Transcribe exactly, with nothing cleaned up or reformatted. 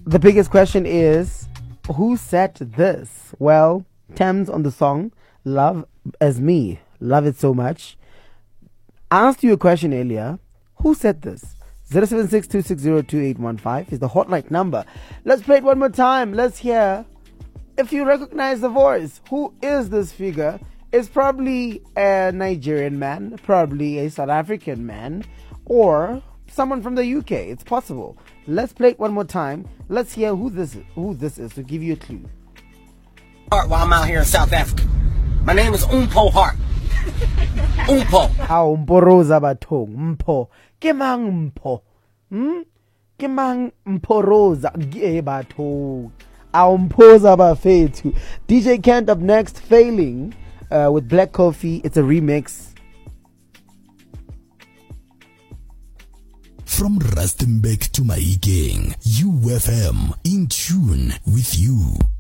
The biggest question is, who said this? Well, Thames on the song Love As Me. Love it so much. I asked you a question earlier. Who said this? zero seven six two six zero two eight one five is the hotline number. Let's play it one more time. Let's hear if you recognize the voice. Who is this figure? It's probably a Nigerian man, probably a South African man, or someone from the U K. It's possible. Let's play it one more time. Let's hear who this is, who this is to give you a clue. While I'm out here in South Africa. My name is Umpo Hart. Umpo. How Mporoza batong Mpo. Kemang Mpo. Hmm? Kemang Mporoza ge batong. Aumpoza bafetu. D J Kent up next, Failing uh, with Black Coffee. It's a remix. From Rustenburg to Mahikeng, U F M, in tune with you.